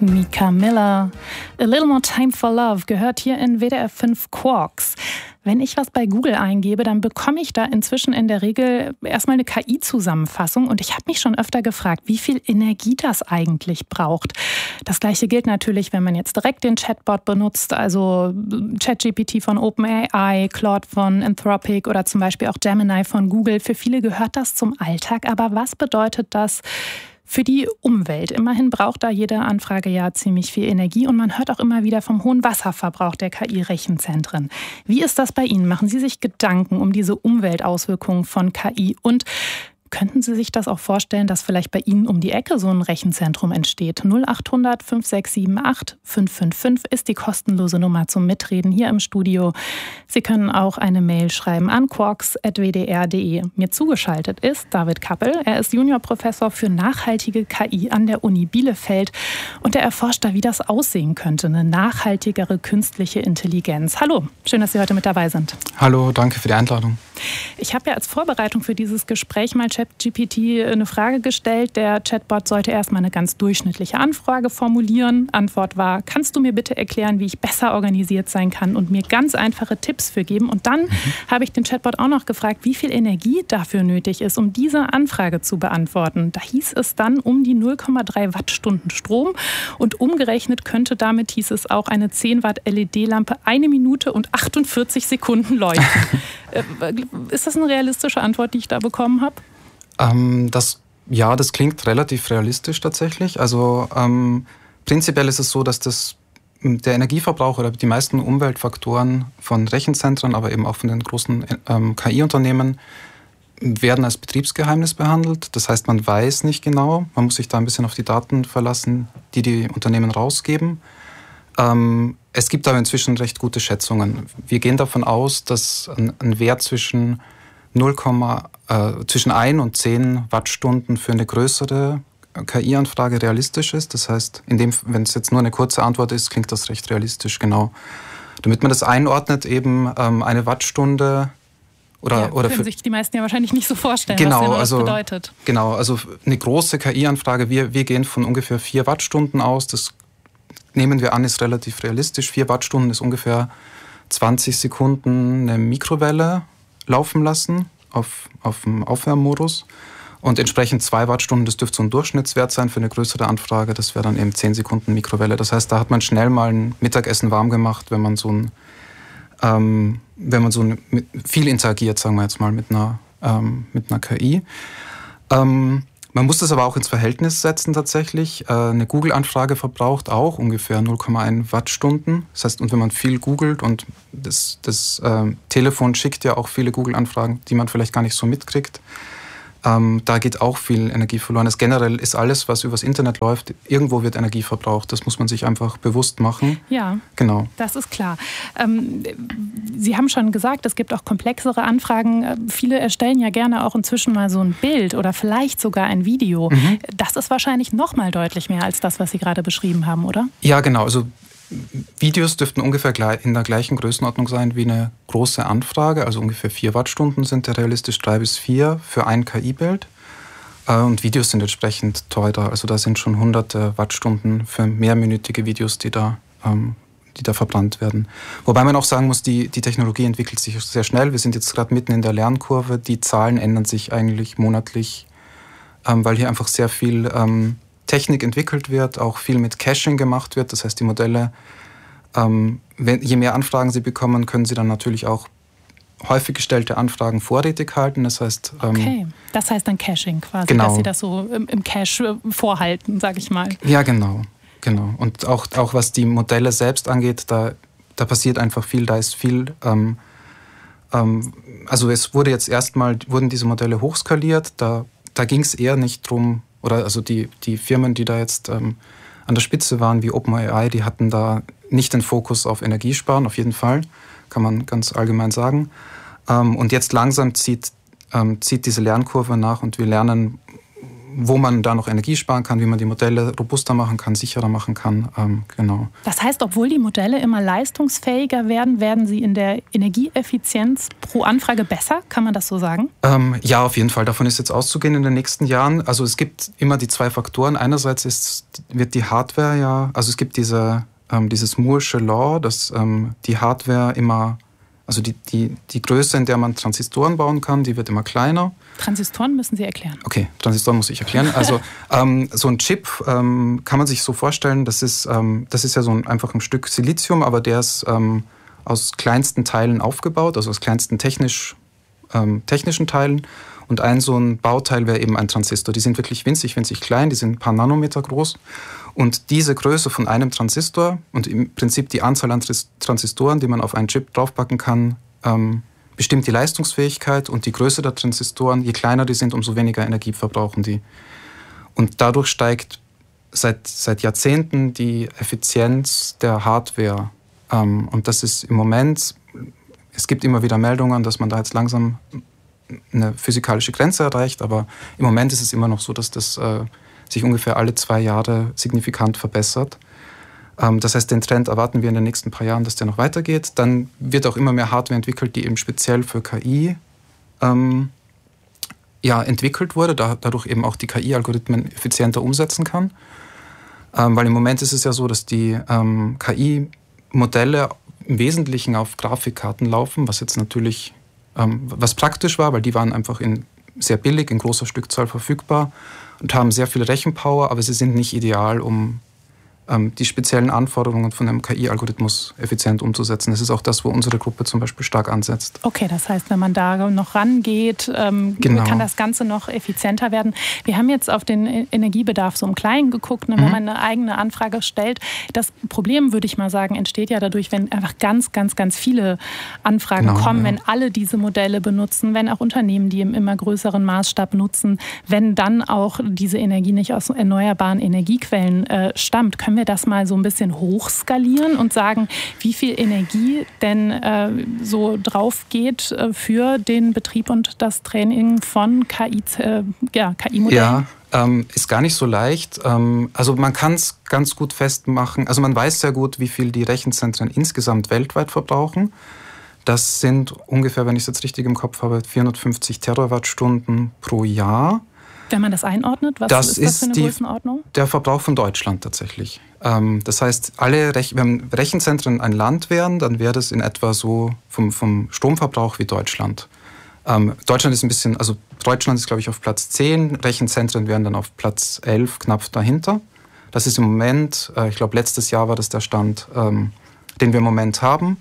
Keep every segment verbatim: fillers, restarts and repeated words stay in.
Mika Miller. A Little More Time for Love gehört hier in W D R fünf Quarks. Wenn ich was bei Google eingebe, dann bekomme ich da inzwischen in der Regel erstmal eine K I-Zusammenfassung. Und ich habe mich schon öfter gefragt, wie viel Energie das eigentlich braucht. Das Gleiche gilt natürlich, wenn man jetzt direkt den Chatbot benutzt, also ChatGPT von OpenAI, Claude von Anthropic oder zum Beispiel auch Gemini von Google. Für viele gehört das zum Alltag. Aber was bedeutet das für die Umwelt? Immerhin braucht da jede Anfrage ja ziemlich viel Energie und man hört auch immer wieder vom hohen Wasserverbrauch der K I-Rechenzentren. Wie ist das bei Ihnen? Machen Sie sich Gedanken um diese Umweltauswirkungen von K I? Und könnten Sie sich das auch vorstellen, dass vielleicht bei Ihnen um die Ecke so ein Rechenzentrum entsteht? null acht hundert fünf sechs sieben acht fünf fünf fünf ist die kostenlose Nummer zum Mitreden hier im Studio. Sie können auch eine Mail schreiben an quarks at w d r punkt d e. Mir zugeschaltet ist David Kappel. Er ist Juniorprofessor für nachhaltige K I an der Uni Bielefeld und er erforscht da, wie das aussehen könnte, eine nachhaltigere künstliche Intelligenz. Hallo, schön, dass Sie heute mit dabei sind. Hallo, danke für die Einladung. Ich habe ja als Vorbereitung für dieses Gespräch mal ChatGPT eine Frage gestellt. Der Chatbot sollte erstmal eine ganz durchschnittliche Anfrage formulieren. Antwort war: Kannst du mir bitte erklären, wie ich besser organisiert sein kann und mir ganz einfache Tipps für geben? Und dann mhm. habe ich den Chatbot auch noch gefragt, wie viel Energie dafür nötig ist, um diese Anfrage zu beantworten. Da hieß es dann um die null Komma drei Wattstunden Strom und umgerechnet könnte damit, hieß es auch, eine zehn Watt L E D-Lampe eine Minute und achtundvierzig Sekunden leuchten. Ist das eine realistische Antwort, die ich da bekommen habe? Ähm, das, ja, das klingt relativ realistisch tatsächlich. Also ähm, prinzipiell ist es so, dass das, der Energieverbrauch oder die meisten Umweltfaktoren von Rechenzentren, aber eben auch von den großen ähm, K I-Unternehmen werden als Betriebsgeheimnis behandelt. Das heißt, man weiß nicht genau. Man muss sich da ein bisschen auf die Daten verlassen, die die Unternehmen rausgeben. Ähm, es gibt aber inzwischen recht gute Schätzungen. Wir gehen davon aus, dass ein, ein Wert zwischen null, äh, zwischen ein und zehn Wattstunden für eine größere K I-Anfrage realistisch ist. Das heißt, in dem, wenn es jetzt nur eine kurze Antwort ist, klingt das recht realistisch, genau. Damit man das einordnet, eben ähm, eine Wattstunde oder ja, oder können für, sich die meisten ja wahrscheinlich nicht so vorstellen, genau, was denn das also, bedeutet. Genau, also eine große K I-Anfrage, wir, wir gehen von ungefähr vier Wattstunden aus. Das nehmen wir an, ist relativ realistisch. Vier Wattstunden ist ungefähr zwanzig Sekunden eine Mikrowelle laufen lassen auf, auf dem Aufwärmmodus. Und entsprechend zwei Wattstunden, das dürfte so ein Durchschnittswert sein für eine größere Anfrage. Das wäre dann eben zehn Sekunden Mikrowelle. Das heißt, da hat man schnell mal ein Mittagessen warm gemacht, wenn man so ein, ähm, wenn man so ein, mit, viel interagiert, sagen wir jetzt mal, mit einer, ähm, mit einer K I. Ähm, Man muss das aber auch ins Verhältnis setzen tatsächlich. Eine Google-Anfrage verbraucht auch ungefähr null Komma eins Wattstunden. Das heißt, und wenn man viel googelt und das, das äh, Telefon schickt ja auch viele Google-Anfragen, die man vielleicht gar nicht so mitkriegt, ähm, da geht auch viel Energie verloren. Das generell ist alles, was übers Internet läuft, irgendwo wird Energie verbraucht. Das muss man sich einfach bewusst machen. Ja, genau. Das ist klar. Ähm, Sie haben schon gesagt, es gibt auch komplexere Anfragen. Viele erstellen ja gerne auch inzwischen mal so ein Bild oder vielleicht sogar ein Video. Mhm. Das ist wahrscheinlich noch mal deutlich mehr als das, was Sie gerade beschrieben haben, oder? Ja, genau. Also Videos dürften ungefähr in der gleichen Größenordnung sein wie eine große Anfrage. Also ungefähr vier Wattstunden sind ja realistisch, drei bis vier für ein K I-Bild. Und Videos sind entsprechend teurer. Also da sind schon hunderte Wattstunden für mehrminütige Videos, die da, ähm, die da verbrannt werden. Wobei man auch sagen muss, die, die Technologie entwickelt sich sehr schnell. Wir sind jetzt gerade mitten in der Lernkurve. Die Zahlen ändern sich eigentlich monatlich, ähm, weil hier einfach sehr viel ähm, Technik entwickelt wird, auch viel mit Caching gemacht wird. Das heißt, die Modelle, ähm, wenn, je mehr Anfragen sie bekommen, können sie dann natürlich auch häufig gestellte Anfragen vorrätig halten. Das heißt, ähm, okay, das heißt dann Caching quasi, genau. Dass sie das so im, im Cache vorhalten, sage ich mal. Ja, genau, genau. Und auch, auch was die Modelle selbst angeht, da, da passiert einfach viel, da ist viel. Ähm, ähm, also es wurde jetzt erstmal, wurden diese Modelle hochskaliert, da, da ging es eher nicht drum. Oder also die, die Firmen, die da jetzt ähm, an der Spitze waren, wie OpenAI, die hatten da nicht den Fokus auf Energiesparen, auf jeden Fall, kann man ganz allgemein sagen. Ähm, und jetzt langsam zieht, ähm, zieht diese Lernkurve nach und wir lernen wo man da noch Energie sparen kann, wie man die Modelle robuster machen kann, sicherer machen kann. Ähm, genau. Das heißt, obwohl die Modelle immer leistungsfähiger werden, werden sie in der Energieeffizienz pro Anfrage besser? Kann man das so sagen? Ähm, ja, auf jeden Fall. Davon ist jetzt auszugehen in den nächsten Jahren. Also es gibt immer die zwei Faktoren. Einerseits ist, wird die Hardware ja, also es gibt diese, ähm, dieses Moore'sche Law, dass ähm, die Hardware immer, also die, die, die Größe, in der man Transistoren bauen kann, die wird immer kleiner. Transistoren müssen Sie erklären. Okay, Transistoren muss ich erklären. Also ähm, so ein Chip ähm, kann man sich so vorstellen, das ist, ähm, das ist ja so ein, einfach ein Stück Silizium, aber der ist ähm, aus kleinsten Teilen aufgebaut, also aus kleinsten technisch, ähm, technischen Teilen. Und ein so ein Bauteil wäre eben ein Transistor. Die sind wirklich winzig, winzig klein, die sind ein paar Nanometer groß. Und diese Größe von einem Transistor und im Prinzip die Anzahl an Transistoren, die man auf einen Chip draufpacken kann, ähm, bestimmt die Leistungsfähigkeit und die Größe der Transistoren. Je kleiner die sind, umso weniger Energie verbrauchen die. Und dadurch steigt seit, seit Jahrzehnten die Effizienz der Hardware. Ähm, und das ist im Moment, es gibt immer wieder Meldungen, dass man da jetzt langsam eine physikalische Grenze erreicht, aber im Moment ist es immer noch so, dass das äh, sich ungefähr alle zwei Jahre signifikant verbessert. Das heißt, den Trend erwarten wir in den nächsten paar Jahren, dass der noch weitergeht. Dann wird auch immer mehr Hardware entwickelt, die eben speziell für K I ähm, ja, entwickelt wurde, da, dadurch eben auch die K I-Algorithmen effizienter umsetzen kann. Ähm, weil im Moment ist es ja so, dass die ähm, K I-Modelle im Wesentlichen auf Grafikkarten laufen, was jetzt natürlich ähm, was praktisch war, weil die waren einfach in sehr billig, in großer Stückzahl verfügbar und haben sehr viel Rechenpower, aber sie sind nicht ideal, um die speziellen Anforderungen von einem K I-Algorithmus effizient umzusetzen. Das ist auch das, wo unsere Gruppe zum Beispiel stark ansetzt. Okay, das heißt, wenn man da noch rangeht, ähm, genau. kann das Ganze noch effizienter werden. Wir haben jetzt auf den Energiebedarf so im Kleinen geguckt, ne, wenn mhm. man eine eigene Anfrage stellt. Das Problem, würde ich mal sagen, entsteht ja dadurch, wenn einfach ganz, ganz, ganz viele Anfragen genau, kommen, ja. wenn alle diese Modelle benutzen, wenn auch Unternehmen die im immer größeren Maßstab nutzen, wenn dann auch diese Energie nicht aus erneuerbaren Energiequellen äh, stammt. Können wir das mal so ein bisschen hochskalieren und sagen, wie viel Energie denn äh, so drauf geht äh, für den Betrieb und das Training von K I, äh, ja, K I-Modellen? Ja, ähm, ist gar nicht so leicht. Ähm, also man kann es ganz gut festmachen. Also man weiß sehr gut, wie viel die Rechenzentren insgesamt weltweit verbrauchen. Das sind ungefähr, wenn ich es jetzt richtig im Kopf habe, vierhundertfünfzig Terawattstunden pro Jahr. Wenn man das einordnet, was das ist das für eine die, Größenordnung? Der Verbrauch von Deutschland tatsächlich. Ähm, das heißt, alle Rech- wenn Rechenzentren ein Land wären, dann wäre das in etwa so vom, vom Stromverbrauch wie Deutschland. Ähm, Deutschland ist ein bisschen, also Deutschland ist glaube ich auf Platz zehn, Rechenzentren wären dann auf Platz elf knapp dahinter. Das ist im Moment, äh, ich glaube letztes Jahr war das der Stand, ähm, den wir im Moment haben.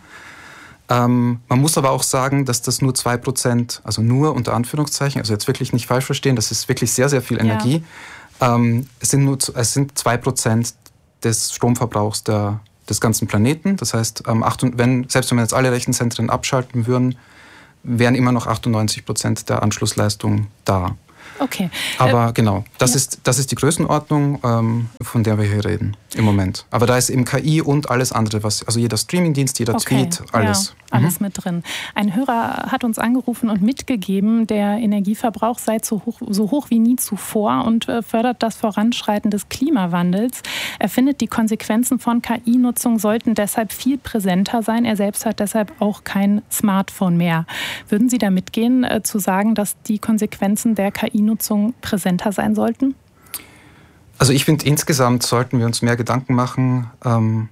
Ähm, man muss aber auch sagen, dass das nur zwei Prozent, also nur unter Anführungszeichen, also jetzt wirklich nicht falsch verstehen, das ist wirklich sehr, sehr viel Energie. Ja. Ähm, es sind nur es sind zwei Prozent des Stromverbrauchs der, des ganzen Planeten. Das heißt, ähm, acht, wenn, selbst wenn wir jetzt alle Rechenzentren abschalten würden, wären immer noch achtundneunzig Prozent der Anschlussleistung da. Okay. Aber äh, genau, das, ja. ist, das ist die Größenordnung, ähm, von der wir hier reden im Moment. Aber da ist eben K I und alles andere, was, also jeder Streamingdienst, jeder okay. Tweet, alles. Ja, alles mhm. mit drin. Ein Hörer hat uns angerufen und mitgegeben, der Energieverbrauch sei so hoch, so hoch wie nie zuvor und äh, fördert das Voranschreiten des Klimawandels. Er findet, die Konsequenzen von K I-Nutzung sollten deshalb viel präsenter sein. Er selbst hat deshalb auch kein Smartphone mehr. Würden Sie da mitgehen, äh, zu sagen, dass die Konsequenzen der K I-Nutzung präsenter sein sollten? Also ich finde, insgesamt sollten wir uns mehr Gedanken machen, ähm,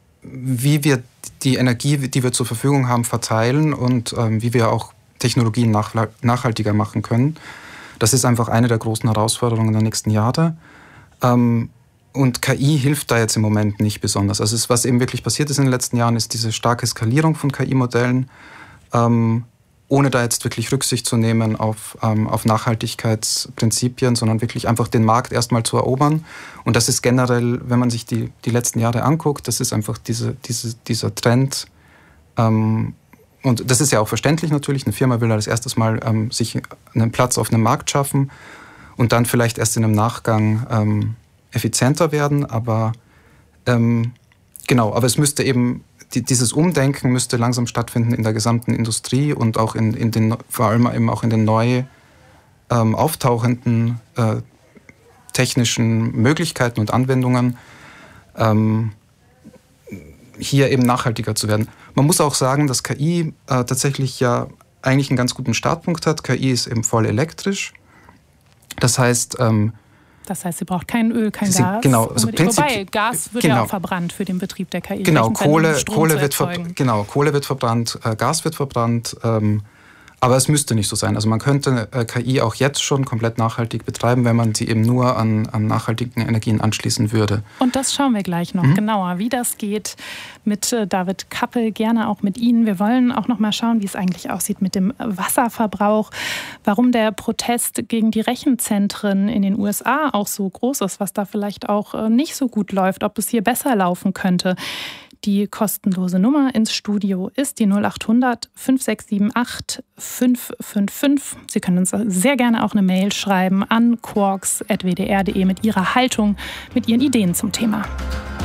wie wir die Energie, die wir zur Verfügung haben, verteilen und ähm, wie wir auch Technologien nach, nachhaltiger machen können. Das ist einfach eine der großen Herausforderungen der nächsten Jahre. Ähm, und K I hilft da jetzt im Moment nicht besonders. Also es, was eben wirklich passiert ist in den letzten Jahren, ist diese starke Skalierung von K I-Modellen, ähm, ohne da jetzt wirklich Rücksicht zu nehmen auf, ähm, auf Nachhaltigkeitsprinzipien, sondern wirklich einfach den Markt erstmal zu erobern. Und das ist generell, wenn man sich die, die letzten Jahre anguckt, das ist einfach diese, diese, dieser Trend. Ähm, und das ist ja auch verständlich natürlich. Eine Firma will als erstes mal ähm, sich einen Platz auf einem Markt schaffen und dann vielleicht erst in einem Nachgang ähm, effizienter werden. Aber ähm, genau, aber es müsste eben Die, dieses Umdenken müsste langsam stattfinden in der gesamten Industrie und auch in, in den, vor allem eben auch in den neu ähm, auftauchenden äh, technischen Möglichkeiten und Anwendungen, ähm, hier eben nachhaltiger zu werden. Man muss auch sagen, dass K I äh, tatsächlich ja eigentlich einen ganz guten Startpunkt hat. K I ist eben voll elektrisch. Das heißt, ähm, Das heißt, sie braucht kein Öl, kein sie, Gas. Genau, also Wobei, Gas wird genau, ja auch verbrannt für den Betrieb der K I. Genau, Kohle, Kohle, wird verbrannt. genau Kohle wird verbrannt, äh, Gas wird verbrannt. Ähm, aber es müsste nicht so sein. Also man könnte äh, K I auch jetzt schon komplett nachhaltig betreiben, wenn man sie eben nur an, an nachhaltigen Energien anschließen würde. Und das schauen wir gleich noch mhm. genauer, wie das geht mit äh, David Kappel, gerne auch mit Ihnen. Wir wollen auch noch mal schauen, wie es eigentlich aussieht mit dem Wasserverbrauch, warum der Protest gegen die Rechenzentren in den U S A auch so groß ist, was da vielleicht auch äh, nicht so gut läuft, ob es hier besser laufen könnte. Die kostenlose Nummer ins Studio ist die null acht hundert fünf sechs sieben acht fünf fünf fünf. Sie können uns sehr gerne auch eine Mail schreiben an quarks punkt w d r punkt d e mit Ihrer Haltung, mit Ihren Ideen zum Thema.